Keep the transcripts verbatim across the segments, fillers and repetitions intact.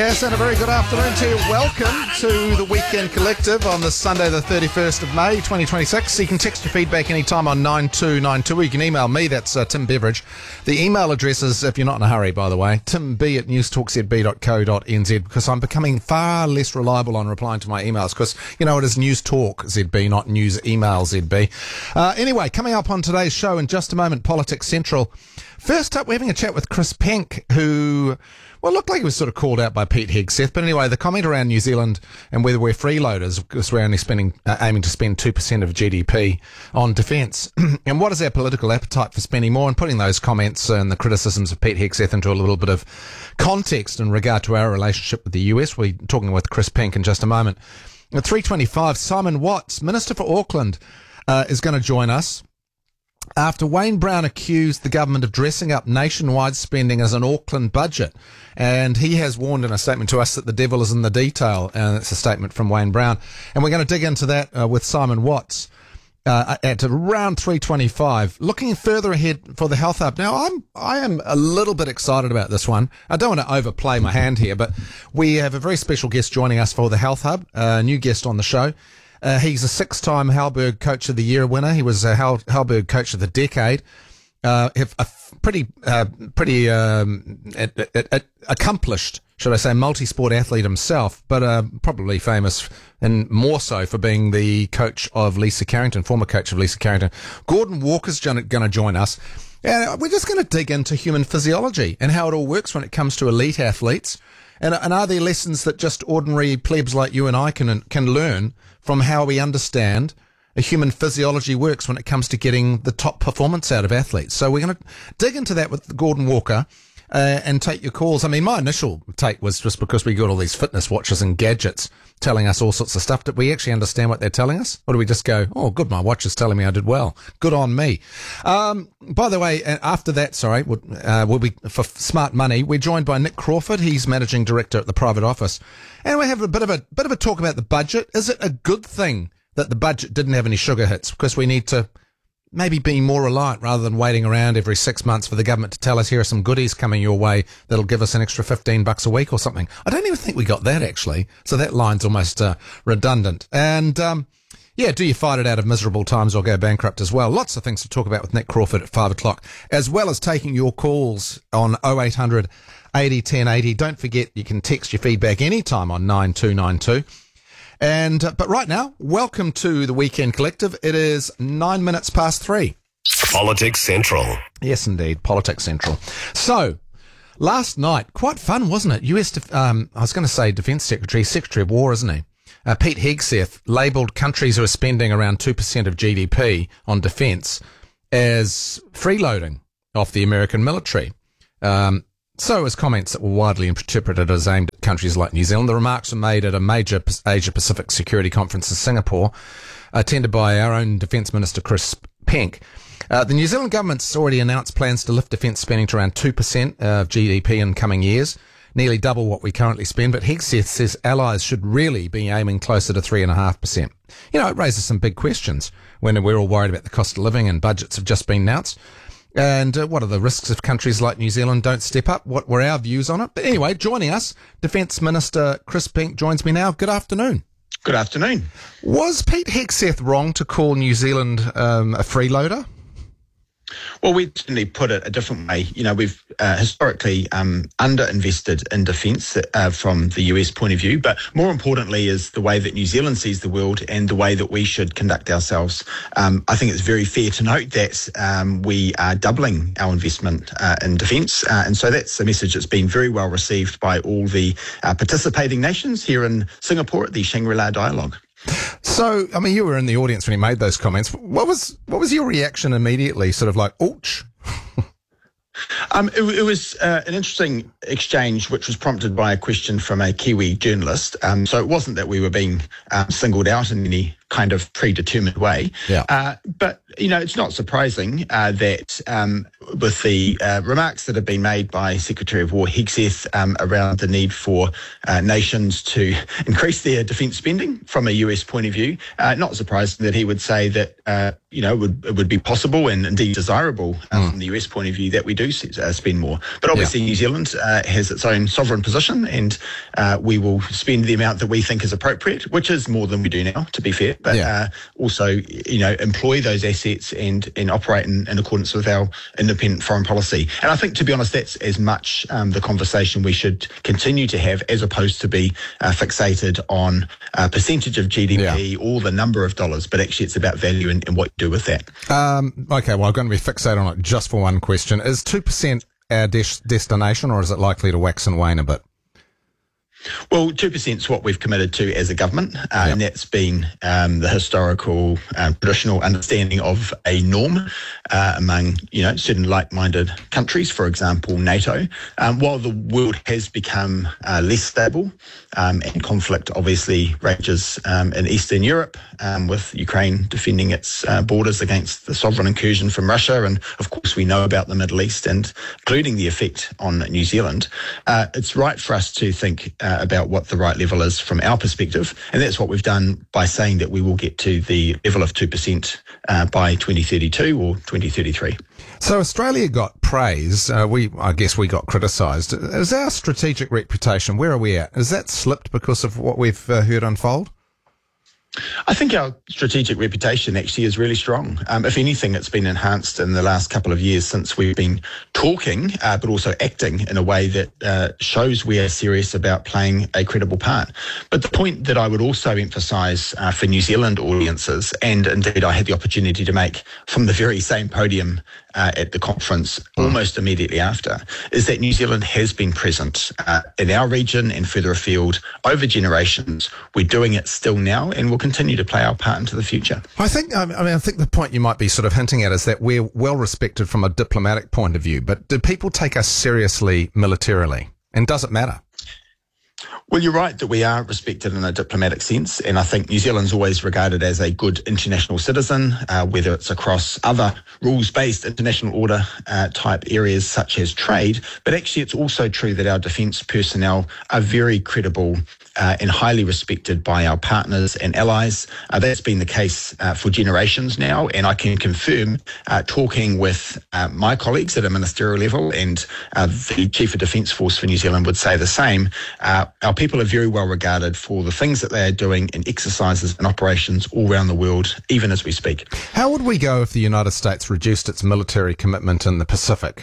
Yes, and a very good afternoon to you. Welcome to the Weekend Collective on this Sunday, the thirty-first of May, twenty twenty-six. You can text your feedback anytime on nine two nine two. You can email me, that's uh, Tim Beveridge. The email address is, if you're not in a hurry, by the way, timb at newstalkzb dot co dot n z, because I'm becoming far less reliable on replying to my emails, because, you know, it is News Talk Z B, not News Email Z B. Uh, anyway, coming up on today's show in just a moment, Politics Central. First up, we're having a chat with Chris Penk, who... well, it looked like he was sort of called out by Pete Hegseth, but anyway, the comment around New Zealand and whether we're freeloaders, because we're only spending, uh, aiming to spend two percent of G D P on defence. And what is our political appetite for spending more? And putting those comments and the criticisms of Pete Hegseth into a little bit of context in regard to our relationship with the U S. We're talking with Chris Penk in just a moment. At three twenty-five, Simon Watts, Minister for Auckland, uh, is going to join us after Wayne Brown accused the government of dressing up nationwide spending as an Auckland budget. And he has warned in a statement to us that the devil is in the detail. And it's a statement from Wayne Brown. And we're going to dig into that uh, with Simon Watts uh, at around three twenty-five. Looking further ahead for the Health Hub. Now, I'm, I am a little bit excited about this one. I don't want to overplay my hand here, but we have a very special guest joining us for the Health Hub, a new guest on the show. Uh, he's a six-time Halberg Coach of the Year winner. He was a Hal- Halberg Coach of the Decade. Uh, a f- pretty, uh, pretty um, a- a- a- accomplished, should I say, multi-sport athlete himself, but uh, probably famous and more so for being the coach of Lisa Carrington, former coach of Lisa Carrington. Gordon Walker's going to join us. And we're just going to dig into human physiology and how it all works when it comes to elite athletes. And, and are there lessons that just ordinary plebs like you and I can can learn from how we understand a human physiology works when it comes to getting the top performance out of athletes? So we're going to dig into that with Gordon Walker uh, and take your calls. I mean, my initial take was just because we got all these fitness watches and gadgets telling us all sorts of stuff. Did we actually understand what they're telling us? Or do we just go, oh, good, my watch is telling me I did well. Good on me. Um, by the way, after that, sorry, we'll, uh, we'll be, for Smart Money, we're joined by Nick Crawford. He's Managing Director at the Private Office. And we have a bit of a, bit of a talk about the budget. Is it a good thing that the budget didn't have any sugar hits? Because we need to maybe be more reliant rather than waiting around every six months for the government to tell us here are some goodies coming your way that'll give us an extra fifteen bucks a week or something. I don't even think we got that, actually. So that line's almost uh, redundant. And, um, yeah, do you fight it out of miserable times or go bankrupt as well? Lots of things to talk about with Nick Crawford at five o'clock, as well as taking your calls on oh eight hundred eighty ten eighty. Don't forget, you can text your feedback anytime on nine two nine two. And, uh, but right now, welcome to the Weekend Collective. It is nine minutes past three. Politics Central. Yes, indeed. Politics Central. So, last night, quite fun, wasn't it? U S, def- um, I was going to say Defence Secretary, Secretary of War, isn't he? Uh, Pete Hegseth labelled countries who are spending around two percent of G D P on defence as freeloading off the American military. Um, So his comments that were widely interpreted as aimed at countries like New Zealand. The remarks were made at a major Asia-Pacific security conference in Singapore, attended by our own Defence Minister, Chris Penk. Uh, the New Zealand government's already announced plans to lift defence spending to around two percent of G D P in coming years, nearly double what we currently spend. But Hegseth says allies should really be aiming closer to three point five percent. You know, it raises some big questions when we're all worried about the cost of living and budgets have just been announced. And uh, what are the risks if countries like New Zealand don't step up? What were our views on it? But anyway, joining us, Defence Minister Chris Penk joins me now. Good afternoon. Good afternoon. Was Pete Hegseth wrong to call New Zealand um, a freeloader? Well, we'd certainly put it a different way. You know, we've uh, historically um, underinvested in defence uh, from the U S point of view, but more importantly is the way that New Zealand sees the world and the way that we should conduct ourselves. Um, I think it's very fair to note that um, we are doubling our investment uh, in defence, uh, and so that's a message that's been very well received by all the uh, participating nations here in Singapore at the Shangri-La Dialogue. So, I mean, you were in the audience when he made those comments. What was what was your reaction immediately? Sort of like, ouch. Um, it, it was uh, an interesting exchange, which was prompted by a question from a Kiwi journalist. Um, so it wasn't that we were being um, singled out in any kind of predetermined way. Yeah. Uh, but you know, it's not surprising uh, that um, with the uh, remarks that have been made by Secretary of War Hegseth um, around the need for uh, nations to increase their defence spending from a U S point of view, uh, not surprising that he would say that, uh, you know, it would, it would be possible and indeed desirable uh, mm. from the U S point of view that we do uh, spend more. But obviously yeah. New Zealand uh, has its own sovereign position, and uh, we will spend the amount that we think is appropriate, which is more than we do now, to be fair, but yeah. uh, also, you know, employ those assets and, and operate in, in accordance with our independent foreign policy. And I think, to be honest, that's as much um, the conversation we should continue to have, as opposed to be uh, fixated on a percentage of G D P yeah. or the number of dollars, but actually it's about value and, and what you do with that. Um, okay, well, I'm going to be fixated on it just for one question. Is two percent our des- destination, or is it likely to wax and wane a bit? Well, two percent is what we've committed to as a government, uh, yep. and that's been um, the historical, uh, traditional understanding of a norm uh, among, you know, certain like-minded countries, for example, NATO. Um, while the world has become uh, less stable um, and conflict obviously rages um, in Eastern Europe, um, with Ukraine defending its uh, borders against the sovereign incursion from Russia, and of course we know about the Middle East, and including the effect on New Zealand, uh, it's right for us to think uh, about what the right level is from our perspective. And that's what we've done by saying that we will get to the level of two percent uh, by twenty thirty-two or twenty thirty-three. So Australia got praise. Uh, we, I guess we got criticised. Is our strategic reputation, where are we at? Has that slipped because of what we've uh, heard unfold? I think our strategic reputation actually is really strong. Um, if anything, it's been enhanced in the last couple of years since we've been talking, uh, but also acting in a way that uh, shows we are serious about playing a credible part. But the point that I would also emphasise uh, for New Zealand audiences, and indeed I had the opportunity to make from the very same podium uh, at the conference mm. almost immediately after, is that New Zealand has been present uh, in our region and further afield over generations. We're doing it still now, and we'll continue to play our part into the future. I think, I mean, I think the point you might be sort of hinting at is that we're well respected from a diplomatic point of view, but do people take us seriously militarily? And does it matter? Well, you're right that we are respected in a diplomatic sense, and I think New Zealand's always regarded as a good international citizen, uh, whether it's across other rules-based international order uh, type areas such as trade, but actually it's also true that our defence personnel are very credible uh, and highly respected by our partners and allies. Uh, that's been the case uh, for generations now, and I can confirm, uh, talking with uh, my colleagues at a ministerial level, and uh, the Chief of Defence Force for New Zealand would say the same, uh, our people are very well regarded for the things that they are doing in exercises and operations all around the world, even as we speak. How would we go if the United States reduced its military commitment in the Pacific?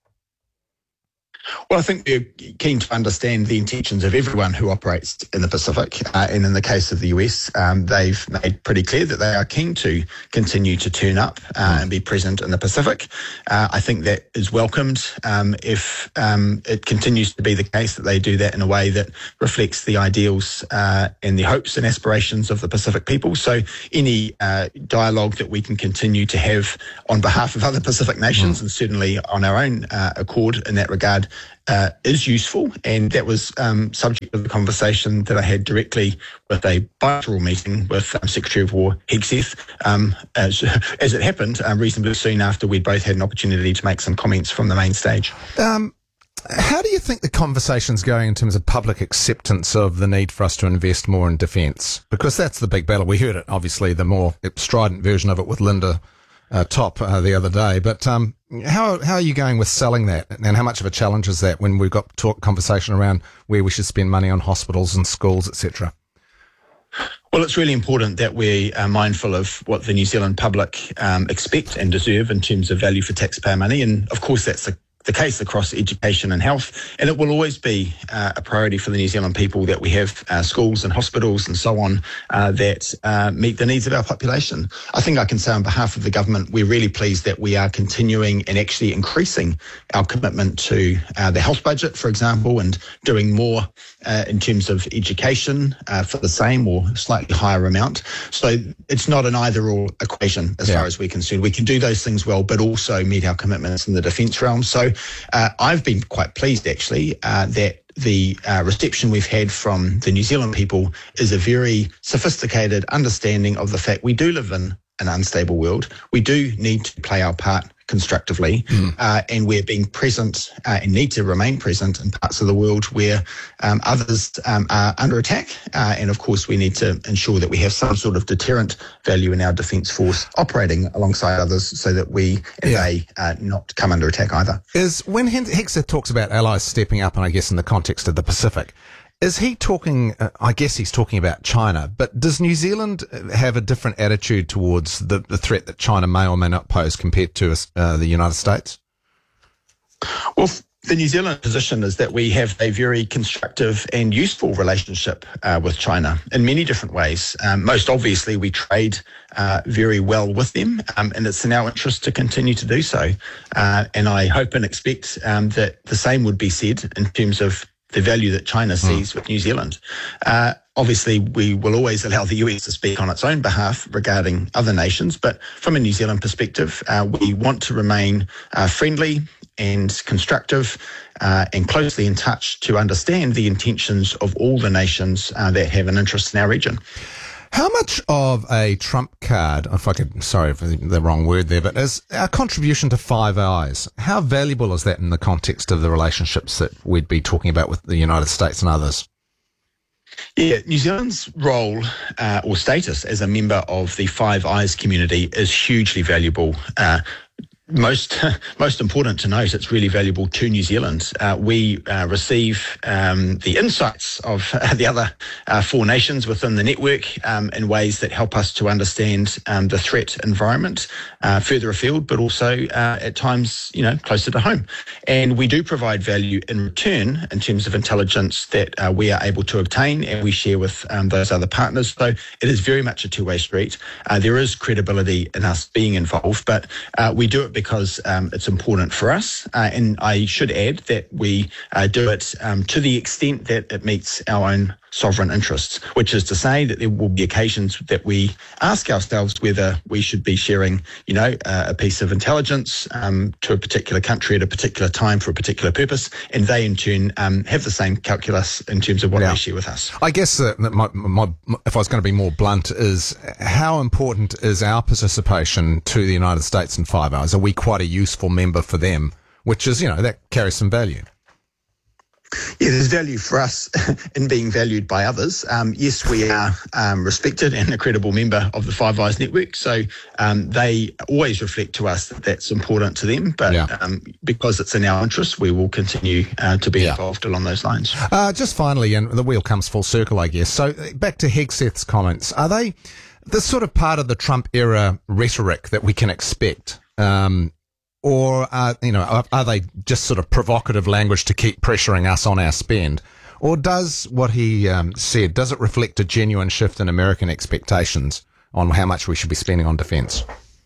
Well, I think we're keen to understand the intentions of everyone who operates in the Pacific. Uh, and in the case of the U S, um, they've made pretty clear that they are keen to continue to turn up uh, mm. and be present in the Pacific. Uh, I think that is welcomed um, if um, it continues to be the case that they do that in a way that reflects the ideals uh, and the hopes and aspirations of the Pacific people. So any uh, dialogue that we can continue to have on behalf of other Pacific nations mm. and certainly on our own uh, accord in that regard Uh, is useful, and that was um, subject of the conversation that I had directly with a bilateral meeting with um, Secretary of War Hegseth, um, as, as it happened um, reasonably soon after we'd both had an opportunity to make some comments from the main stage. Um, how do you think the conversation's going in terms of public acceptance of the need for us to invest more in defence? Because that's the big battle. We heard it, obviously, the more strident version of it with Linda Uh, top uh, the other day, but um, how how are you going with selling that, and how much of a challenge is that when we've got talk conversation around where we should spend money on hospitals and schools, et cetera? Well, it's really important that we are mindful of what the New Zealand public um, expect and deserve in terms of value for taxpayer money, and of course that's the the case across education and health, and it will always be uh, a priority for the New Zealand people that we have uh, schools and hospitals and so on uh, that uh, meet the needs of our population. I think I can say on behalf of the government, we're really pleased that we are continuing and actually increasing our commitment to uh, the health budget, for example, and doing more uh, in terms of education uh, for the same or slightly higher amount. So it's not an either or equation as yeah. far as we're concerned. We can do those things well, but also meet our commitments in the defence realm. So Uh, I've been quite pleased, actually, uh, that the uh, reception we've had from the New Zealand people is a very sophisticated understanding of the fact we do live in an unstable world, we do need to play our part constructively, mm. uh, and we're being present uh, and need to remain present in parts of the world where um, others um, are under attack. Uh, and of course, we need to ensure that we have some sort of deterrent value in our defence force operating alongside others so that we and yeah. they uh, not come under attack either. Is when Hegseth talks about allies stepping up, and I guess in the context of the Pacific, is he talking, uh, I guess he's talking about China, but does New Zealand have a different attitude towards the, the threat that China may or may not pose compared to uh, the United States? Well, the New Zealand position is that we have a very constructive and useful relationship uh, with China in many different ways. Um, most obviously, we trade uh, very well with them, um, and it's in our interest to continue to do so. Uh, and I hope and expect um, that the same would be said in terms of the value that China sees mm. with New Zealand. Uh, obviously, we will always allow the U S to speak on its own behalf regarding other nations, but from a New Zealand perspective, uh, we want to remain uh, friendly and constructive uh, and closely in touch to understand the intentions of all the nations uh, that have an interest in our region. How much of a trump card, if I could, sorry for the wrong word there, but is our contribution to Five Eyes, how valuable is that in the context of the relationships that we'd be talking about with the United States and others? Yeah, New Zealand's role uh, or status as a member of the Five Eyes community is hugely valuable. Uh, Most most important to note, it's really valuable to New Zealand. Uh, we uh, receive um, the insights of uh, the other uh, four nations within the network um, in ways that help us to understand um, the threat environment uh, further afield, but also uh, at times, you know, closer to home. And we do provide value in return in terms of intelligence that uh, we are able to obtain and we share with um, those other partners. So it is very much a two-way street. Uh, there is credibility in us being involved, but uh, we do it because um, it's important for us. Uh, and I should add that we uh, do it um, to the extent that it meets our own sovereign interests, which is to say that there will be occasions that we ask ourselves whether we should be sharing, you know, uh, a piece of intelligence um, to a particular country at a particular time for a particular purpose, and they in turn um, have the same calculus in terms of what yeah. they share with us. I guess uh, my, my, if I was going to be more blunt, is how important is our participation to the United States in Five Eyes? Are we quite a useful member for them, which is, you know, that carries some value? Yeah, there's value for us in being valued by others. Um, yes, we are um, respected and a credible member of the Five Eyes network, so um, they always reflect to us that that's important to them, but yeah. um, because it's in our interest, we will continue uh, to be yeah. involved along those lines. Uh, just finally, and the wheel comes full circle, I guess, so back to Hegseth's comments, are they this sort of part of the Trump era rhetoric that we can expect? Um Or, are, you know, are, are they just sort of provocative language to keep pressuring us on our spend? Or does what he um, said, does it reflect a genuine shift in American expectations on how much we should be spending on defence?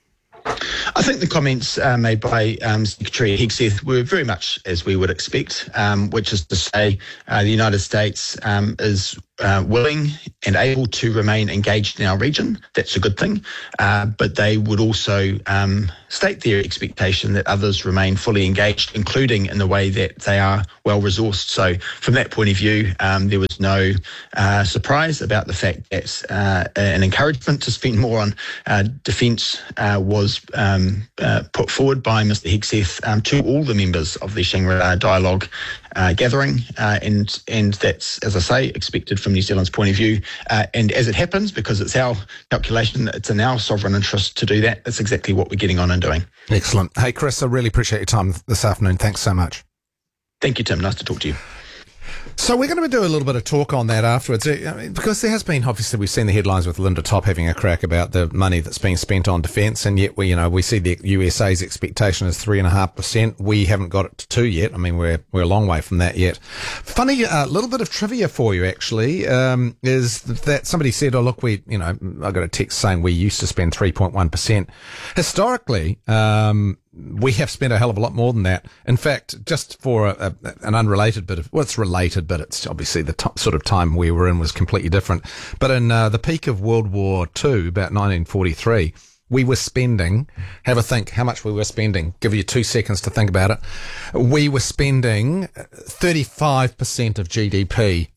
I think the comments uh, made by um, Secretary Hegseth were very much as we would expect, um, which is to say uh, the United States um, is uh, willing and able to remain engaged in our region. That's a good thing. Uh, but they would also um, state their expectation that others remain fully engaged, including in the way that they are well-resourced. So from that point of view, um, there was no uh, surprise about the fact that uh, an encouragement to spend more on uh, defence uh, was um, uh, put forward by Mister Hegseth um, to all the members of the Shangri-La Dialogue uh, gathering. Uh, and, and that's, as I say, expected from New Zealand's point of view. Uh, and as it happens, because it's our calculation, it's in our sovereign interest to do that. That's exactly what we're getting on and doing. Excellent. Hey, Chris, I really appreciate your time this afternoon. Thanks so much. Thank you, Tim. Nice to talk to you. So we're going to do a little bit of talk on that afterwards, because there has been, obviously, we've seen the headlines with Linda Topp having a crack about the money that's being spent on defence, and yet we, you know, we see the U S A's expectation is three and a half percent. We haven't got it to two yet. I mean, we're we're a long way from that yet. Funny, a uh, little bit of trivia for you actually um, is that somebody said, "Oh, look, we, you know, I got a text saying we used to spend three point one percent historically." Um, We have spent a hell of a lot more than that. In fact, just for a, a, an unrelated bit of, well, it's related, but it's obviously the t- sort of time we were in was completely different. But in uh, the peak of World War Two, about nineteen forty-three, we were spending, have a think how much we were spending. Give you two seconds to think about it. We were spending thirty-five percent of G D P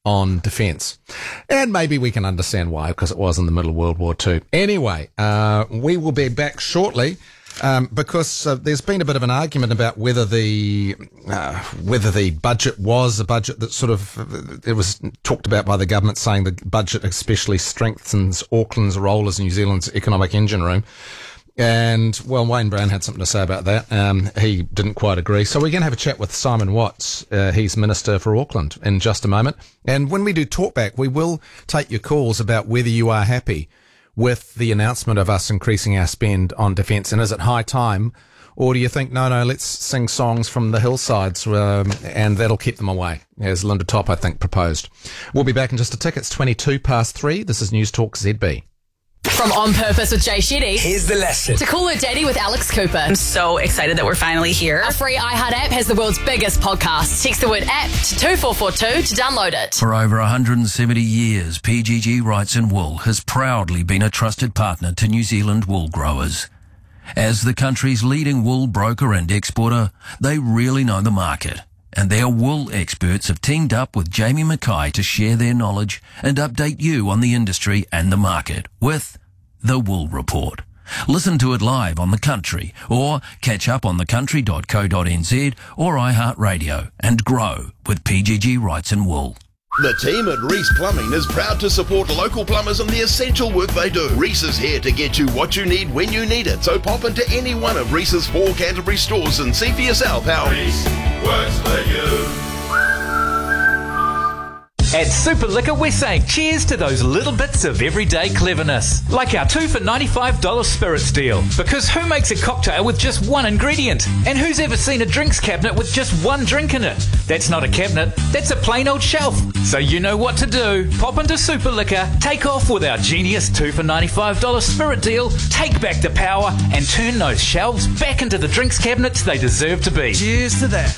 on defence. And maybe we can understand why, because it was in the middle of World War Two. Anyway, uh, we will be back shortly. Um, because uh, there's been a bit of an argument about whether the uh, whether the budget was a budget that sort of uh, it was talked about by the government, saying the budget especially strengthens Auckland's role as New Zealand's economic engine room. And well, Wayne Brown had something to say about that. Um, he didn't quite agree. So we're going to have a chat with Simon Watts. Uh, he's Minister for Auckland in just a moment. And when we do talkback, we will take your calls about whether you are happy with the announcement of us increasing our spend on defence, and is it high time, or do you think, no, no, let's sing songs from the hillsides um, and that'll keep them away, as Linda Top, I think, proposed. We'll be back in just a tick. It's twenty-two past three. This is News Talk Z B. From On Purpose with Jay Shetty. Here's the lesson. To Call Her Daddy with Alex Cooper. I'm so excited that we're finally here. Our free iHeart app has the world's biggest podcast. Text the word app to two four four two to download it. For over one hundred seventy years, P G G Rights and Wool has proudly been a trusted partner to New Zealand wool growers. As the country's leading wool broker and exporter, they really know the market. And their wool experts have teamed up with Jamie Mackay to share their knowledge and update you on the industry and the market with The Wool Report. Listen to it live on The Country or catch up on the country dot co dot n z or iHeartRadio and grow with P G G Rights and Wool. The team at Reese Plumbing is proud to support local plumbers in the essential work they do. Reese is here to get you what you need when you need it. So pop into any one of Reese's four Canterbury stores and see for yourself how Reese works for you. At Super Liquor, we're saying cheers to those little bits of everyday cleverness. Like our two for ninety-five dollars spirits deal. Because who makes a cocktail with just one ingredient? And who's ever seen a drinks cabinet with just one drink in it? That's not a cabinet, that's a plain old shelf. So you know what to do. Pop into Super Liquor, take off with our genius two for ninety-five dollars spirit deal, take back the power, and turn those shelves back into the drinks cabinets they deserve to be. Cheers to that.